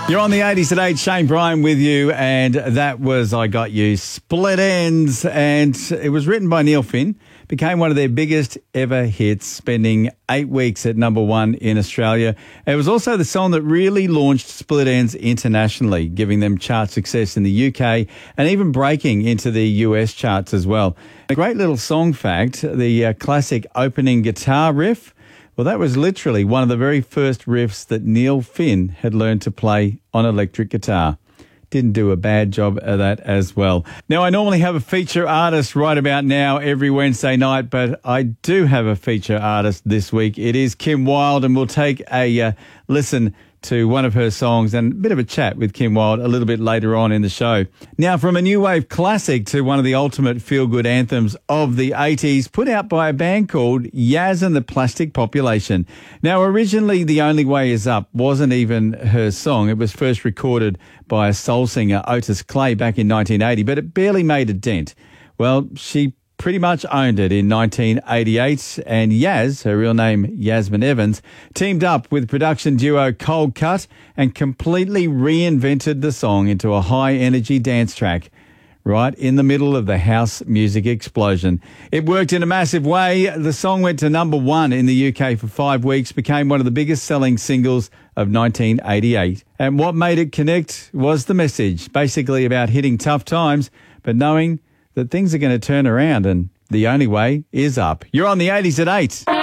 You're on the 80s at 8, Shane Bryan with you, and that was I Got You, Split Ends, and it was written by Neil Finn, became one of their biggest ever hits, spending 8 weeks at number one in Australia. It was also the song that really launched Split Ends internationally, giving them chart success in the UK and even breaking into the US charts as well. A great little song fact, the classic opening guitar riff, well, that was literally one of the very first riffs that Neil Finn had learned to play on electric guitar. Didn't do a bad job of that as well. Now, I normally have a feature artist right about now every Wednesday night, but I do have a feature artist this week. It is Kim Wilde, and we'll take a listen to one of her songs and a bit of a chat with Kim Wilde a little bit later on in the show. Now, from a new wave classic to one of the ultimate feel-good anthems of the 80s, put out by a band called Yaz and the Plastic Population. Now, originally, The Only Way Is Up wasn't even her song. It was first recorded by a soul singer, Otis Clay, back in 1980, but it barely made a dent. Well, she pretty much owned it in 1988, and Yaz, her real name Yasmin Evans, teamed up with production duo Cold Cut and completely reinvented the song into a high-energy dance track right in the middle of the house music explosion. It worked in a massive way. The song went to number one in the UK for 5 weeks, became one of the biggest selling singles of 1988. And what made it connect was the message, basically about hitting tough times, but knowing that things are going to turn around and the only way is up. You're on the 80s at 8.